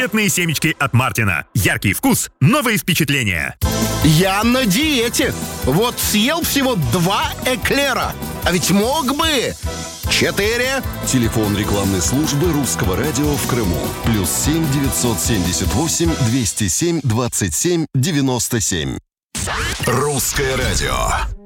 Раритетные семечки от Мартина. Яркий вкус, новые впечатления. Я на диете. Вот съел всего 2 эклера. А ведь мог бы. 4. Телефон рекламной службы Русского радио в Крыму. +7 978 207 27 97. Русское радио.